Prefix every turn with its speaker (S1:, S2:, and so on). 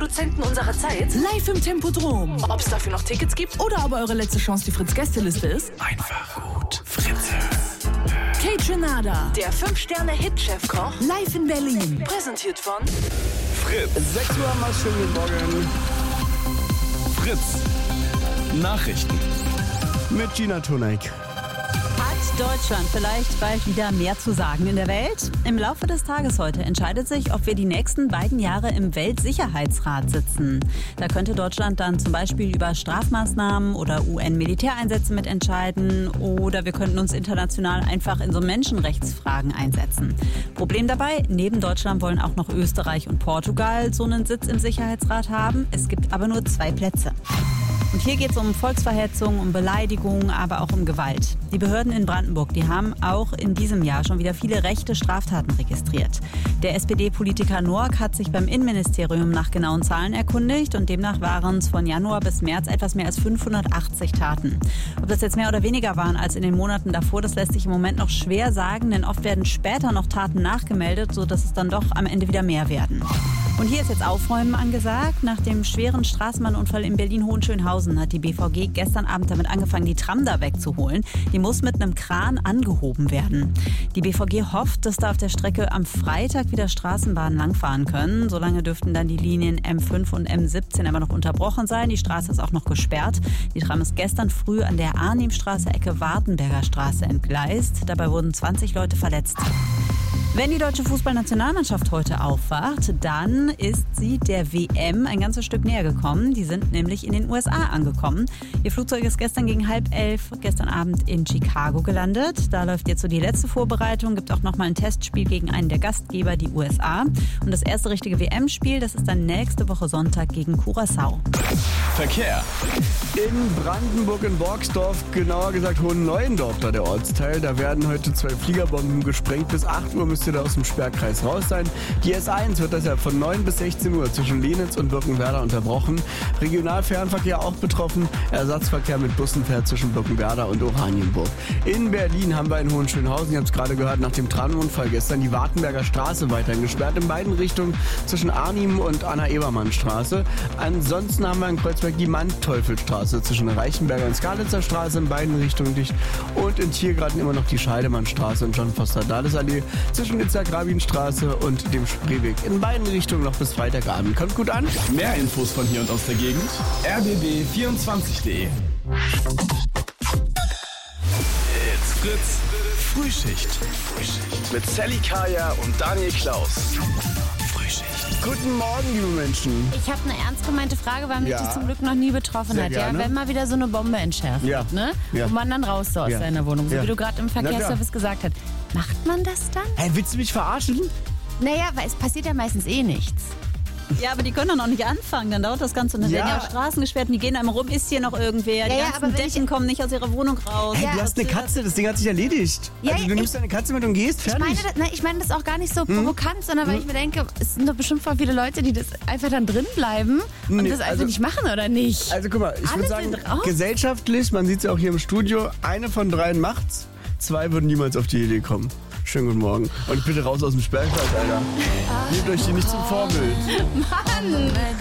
S1: Produzenten unserer Zeit?
S2: Live im Tempodrom.
S1: Ob es dafür noch Tickets gibt?
S2: Oder ob eure letzte Chance die Fritz-Gästeliste ist?
S3: Einfach gut. Fritze.
S2: Kate
S1: Der 5-Sterne-Hit-Chefkoch.
S2: live in Berlin.
S1: Präsentiert von
S3: Fritz.
S4: 6 Uhr mal schön guten Morgen
S3: Fritz. Nachrichten.
S4: mit Gina Toneik.
S5: Hat Deutschland vielleicht bald wieder mehr zu sagen in der Welt? Im Laufe des Tages heute entscheidet sich, ob wir die nächsten beiden Jahre im Weltsicherheitsrat sitzen. Da könnte Deutschland dann zum Beispiel über Strafmaßnahmen oder UN-Militäreinsätze mitentscheiden oder wir könnten uns international einfach in so Menschenrechtsfragen einsetzen. Problem dabei, neben Deutschland wollen auch noch Österreich und Portugal so einen Sitz im Sicherheitsrat haben. Es gibt aber nur 2 Plätze. Und hier geht es um Volksverhetzung, um Beleidigung, aber auch um Gewalt. Die Behörden in Brandenburg, die haben auch in diesem Jahr schon wieder viele rechte Straftaten registriert. Der SPD-Politiker Noack hat sich beim Innenministerium nach genauen Zahlen erkundigt und demnach waren es von Januar bis März etwas mehr als 580 Taten. Ob das jetzt mehr oder weniger waren als in den Monaten davor, das lässt sich im Moment noch schwer sagen, denn oft werden später noch Taten nachgemeldet, sodass es dann doch am Ende wieder mehr werden. Und hier ist jetzt Aufräumen angesagt. Nach dem schweren Straßenbahnunfall in Berlin-Hohenschönhausen hat die BVG gestern Abend damit angefangen, die Tram da wegzuholen. Die muss mit einem Kran angehoben werden. Die BVG hofft, dass da auf der Strecke am Freitag wieder Straßenbahnen langfahren können. Solange dürften dann die Linien M5 und M17 aber noch unterbrochen sein. Die Straße ist auch noch gesperrt. Die Tram ist gestern früh an der Arnimstraße, Ecke Wartenberger Straße entgleist. Dabei wurden 20 Leute verletzt. Wenn die deutsche Fußballnationalmannschaft heute aufwacht, dann ist sie der WM ein ganzes Stück näher gekommen. Die sind nämlich in den USA angekommen. Ihr Flugzeug ist gestern gegen 10:30 gestern Abend in Chicago gelandet. Da läuft jetzt so die letzte Vorbereitung. Gibt auch nochmal ein Testspiel gegen einen der Gastgeber, die USA. Und das erste richtige WM-Spiel, das ist dann nächste Woche Sonntag gegen Curaçao.
S3: Verkehr.
S4: In Brandenburg in Borgsdorf, genauer gesagt Hohenneuendorf, da der Ortsteil. Da werden heute 2 Fliegerbomben gesprengt. Bis 8 Uhr müsst ihr da aus dem Sperrkreis raus sein. Die S1 wird deshalb von 9 bis 16 Uhr zwischen Lenitz und Birkenwerder unterbrochen. Regionalfernverkehr auch betroffen. Ersatzverkehr mit Bussen fährt zwischen Birkenwerder und Oranienburg. In Berlin haben wir in Hohenschönhausen, ihr habt es gerade gehört, nach dem Tramunfall gestern die Wartenberger Straße weiterhin gesperrt. In beiden Richtungen zwischen Arnim und Anna-Ebermann-Straße. Ansonsten haben wir in Kreuzberg die Mantteufelstraße zwischen Reichenberger und Skalitzer Straße in beiden Richtungen dicht. Und in Tiergarten immer noch die Scheidemannstraße und John-Foster-Dulles-Allee zwischen Itzhak-Rabin-Straße und dem Spreeweg. In beiden Richtungen noch bis Freitagabend. Kommt gut an.
S3: Mehr Infos von hier und aus der Gegend. rbb24.de. It's Fritz. Frühschicht. Mit Sally Kaya und Daniel Klaus. Frühschicht.
S4: Guten Morgen, liebe Menschen.
S6: Ich habe eine ernst gemeinte Frage, weil mich
S4: Ja.
S6: das zum Glück noch nie betroffen
S4: Sehr
S6: hat.
S4: gerne.
S6: Ja, wenn mal wieder so eine Bombe entschärft
S4: Ja.
S6: wird, ne?
S4: Ja.
S6: Und man dann raus so aus
S4: Ja.
S6: seiner Wohnung, so
S4: Ja.
S6: wie du gerade im Verkehrsservice gesagt hast. Macht man das dann?
S4: Hey, willst du mich verarschen?
S6: Naja, weil es passiert ja meistens eh nichts.
S5: Ja, aber die können doch noch nicht anfangen. Dann dauert das Ganze. Und dann
S4: Ja.
S5: werden ja auch Straßen gesperrt und die gehen einmal rum. Ist hier noch irgendwer? Die
S6: Ja,
S5: ganzen
S6: aber wenn
S5: Decken kommen nicht aus ihrer Wohnung raus.
S4: Hey, du hast eine Katze, das Ding hat sich erledigt.
S6: Ja,
S4: also du nimmst deine Katze mit und gehst,
S6: Ich
S4: fertig.
S6: meine das auch gar nicht so provokant, sondern weil ich mir denke, es sind doch bestimmt voll viele Leute, die das einfach dann drin bleiben und
S4: Nee,
S6: das einfach
S4: also-
S6: nicht machen, oder nicht?
S4: Also guck mal, ich
S6: Alle
S4: würde sagen,
S6: sind raus.
S4: gesellschaftlich, man sieht es ja auch hier im Studio, eine von 3 macht's, 2 würden niemals auf die Idee kommen. Schönen guten Morgen. Und bitte raus aus dem Sperrkreis, Alter. Nehmt euch die nicht zum Vorbild.
S6: Mann!